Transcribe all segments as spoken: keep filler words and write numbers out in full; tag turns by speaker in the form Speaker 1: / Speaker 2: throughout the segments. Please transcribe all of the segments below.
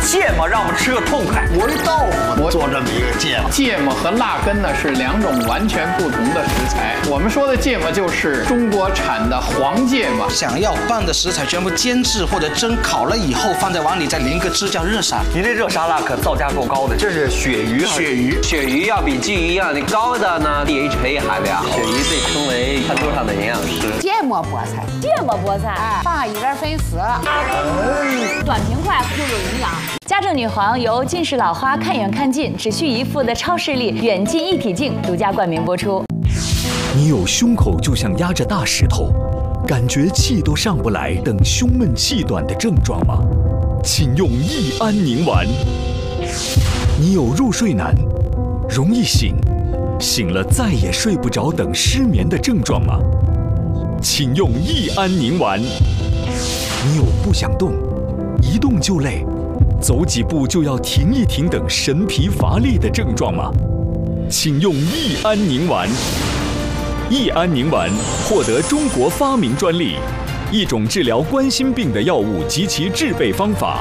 Speaker 1: 芥末让我们吃个痛快。
Speaker 2: 磨一豆腐，我做这么一个芥末。
Speaker 3: 芥末和辣根呢是两种完全不同的食材。我们说的芥末就是中国产的黄芥末。
Speaker 4: 想要拌的食材全部煎制或者蒸烤了以后，放在碗里再淋个汁叫热沙。
Speaker 1: 您这热沙拉可造价够高的，这是鳕鱼，
Speaker 2: 鳕鱼，
Speaker 5: 鳕鱼要比鲫鱼要高的呢 D H A 含量。鳕鱼被称为餐桌上的营养师。
Speaker 6: 芥末菠菜，
Speaker 7: 芥末菠菜，
Speaker 6: 哎，放一点粉丝，
Speaker 7: 短平快又有营养。
Speaker 8: 家政女皇由近视老花看远看近只需一副的超视力远近一体镜独家冠名播出。
Speaker 9: 你有胸口就像压着大石头，感觉气都上不来等胸闷气短的症状吗？请用益安宁丸。你有入睡难，容易醒，醒了再也睡不着等失眠的症状吗？请用益安宁丸。你有不想动，一动就累，走几步就要停一停等神疲乏力的症状吗？请用益安宁丸。益安宁丸获得中国发明专利，一种治疗冠心病的药物及其制备方法。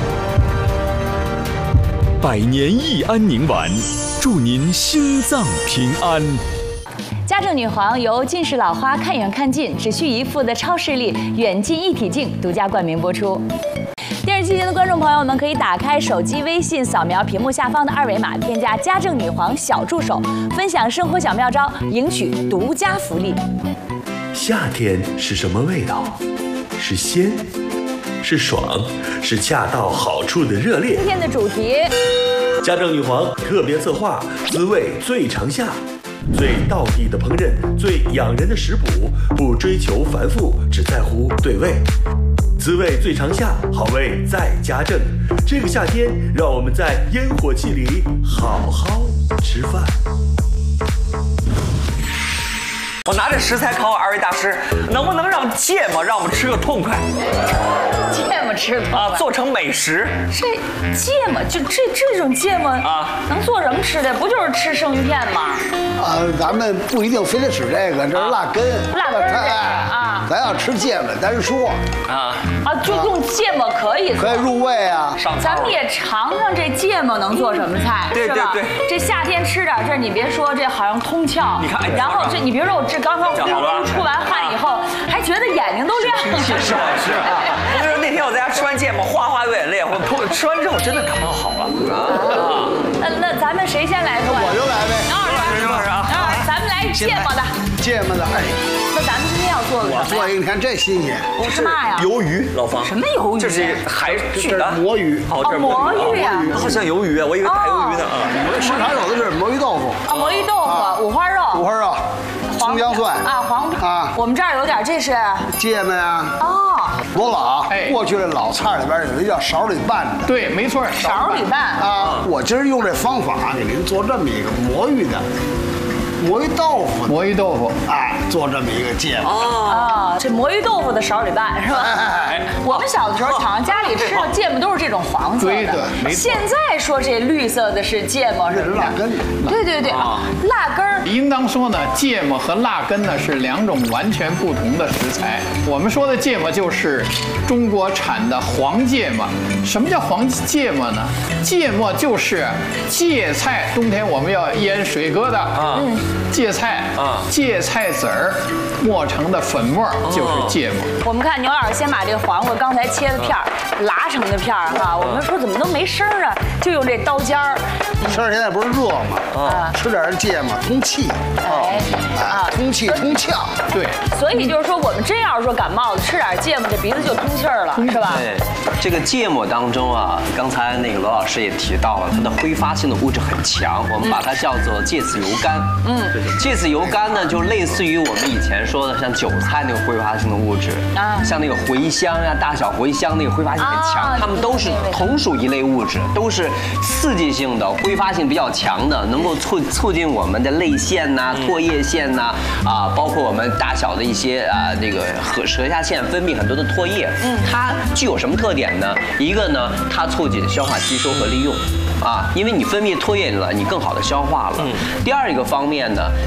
Speaker 9: 百年益安宁丸，祝您心脏平安。
Speaker 8: 家政女皇由近视老花看远看近只需一副的超视力远近一体镜独家冠名播出。电视机前的观众朋友们可以打开手机微信，扫描屏幕下方的二维码，添加家政女皇小助手，分享生活小妙招，赢取独家福利。
Speaker 10: 夏天是什么味道？是鲜，是爽，是恰到好处的热烈。
Speaker 8: 今天的主题，
Speaker 10: 家政女皇特别策划，滋味最长夏。最道地的烹饪，最养人的食谱，不追求繁复，只在乎对味。滋味最长夏，好味在家政。这个夏天，让我们在烟火气里好好吃饭。
Speaker 1: 我拿着食材考考二位大师，能不能让芥末让我们吃个痛快？
Speaker 7: 芥末吃的
Speaker 1: 啊，做成美食。
Speaker 7: 这芥末就这这种芥末啊，能做什么吃的？不就是吃生鱼片吗？
Speaker 2: 啊，咱们不一定非得吃这个，这是辣根。
Speaker 7: 辣根这个啊，
Speaker 2: 咱要吃芥末单说
Speaker 1: 啊
Speaker 7: 啊，就用芥末可以
Speaker 2: 可以入味啊。
Speaker 7: 咱们也尝尝这芥末能做什么菜，
Speaker 1: 对对对。
Speaker 7: 这夏天吃点这，你别说，这好像通窍。
Speaker 1: 你看，
Speaker 7: 然后这你别说，我这刚刚出完汗以后，还觉得眼睛都亮了。
Speaker 1: 是是是啊！我跟你说，那天我在家吃完芥末，哗哗流眼泪。我吃完之后真的感冒好了
Speaker 7: 啊。那那咱们谁先来做？
Speaker 2: 我就来呗。
Speaker 1: 是是啊。
Speaker 7: 啊，咱们来芥末的。
Speaker 2: 芥末的，哎。
Speaker 7: 那咱们今天要做的，
Speaker 2: 我做一个，你看这新鲜。
Speaker 7: 吃嘛呀？
Speaker 1: 鱿鱼，老方。
Speaker 7: 什么鱿鱼？
Speaker 1: 这是海巨的
Speaker 2: 魔芋。
Speaker 1: 哦，这是
Speaker 7: 魔芋啊，
Speaker 1: 好像鱿鱼啊，我以为大鱿鱼呢啊。
Speaker 2: 市场有的是魔芋豆腐。
Speaker 7: 啊，魔芋豆腐，五花肉。
Speaker 2: 五花肉。葱姜蒜
Speaker 7: 啊，黄啊，我们这儿有点，这是
Speaker 2: 芥末呀。
Speaker 7: 哦，
Speaker 2: 罗老，哎，过去的老菜里边有一个叫勺里拌的，
Speaker 3: 对，没错，
Speaker 7: 勺里拌
Speaker 2: 啊。我今儿用这方法给您做这么一个魔芋的。魔芋豆腐，
Speaker 3: 魔芋豆腐，
Speaker 2: 哎，做这么一个芥末
Speaker 7: 啊，这魔芋豆腐的勺里拌是吧？哎，我们小的时候好像家里吃的芥末都是这种黄色的，
Speaker 3: 对的，没错。
Speaker 7: 现在说这绿色的是芥末，是
Speaker 2: 辣根，
Speaker 7: 对对对啊，辣根儿。
Speaker 3: 应当说呢，芥末和辣根呢是两种完全不同的食材。我们说的芥末就是中国产的黄芥末。什么叫黄芥末呢？芥末就是芥菜，冬天我们要腌水疙瘩啊。嗯。芥菜啊，芥菜籽儿磨成的粉末就是芥末。
Speaker 7: 我们看牛老师先把这个黄瓜刚才切的片儿拉成的片儿哈，我们说怎么都没声儿啊，就用这刀尖儿。
Speaker 2: 天儿现在不是热吗？啊，吃点芥末通气，哎啊，通气通窍。
Speaker 3: 对，
Speaker 7: 所以就是说，我们真要是说感冒了，吃点芥末，这鼻子就通气儿了，是吧？
Speaker 5: 对，这个芥末当中啊，刚才那个罗老师也提到了，它的挥发性的物质很强，我们把它叫做芥子油苷。嗯。芥子油苷呢，就类似于我们以前说的像韭菜那个挥发性的物质啊，像那个茴香呀、大小茴香那个挥发性很强，它们都是同属一类物质，都是刺激性的、挥发性比较强的，能够促促进我们的泪腺呐、唾液腺呐啊，包括我们大小的一些啊这个和舌下腺分泌很多的唾液。嗯，它具有什么特点呢？一个呢，它促进消化吸收和利用。啊，因为你分泌唾液了，你更好的消化了。嗯。第二一个方面呢，